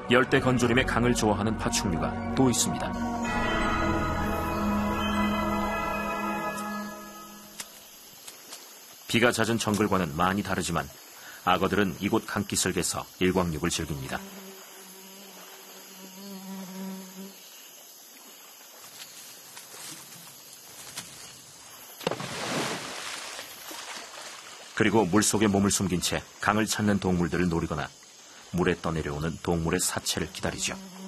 열대 건조림의 강을 좋아하는 파충류가 또 있습니다. 비가 잦은 정글과는 많이 다르지만 악어들은 이곳 강기슭에서 일광욕을 즐깁니다. 그리고 물속에 몸을 숨긴 채 강을 찾는 동물들을 노리거나 물에 떠내려오는 동물의 사체를 기다리죠.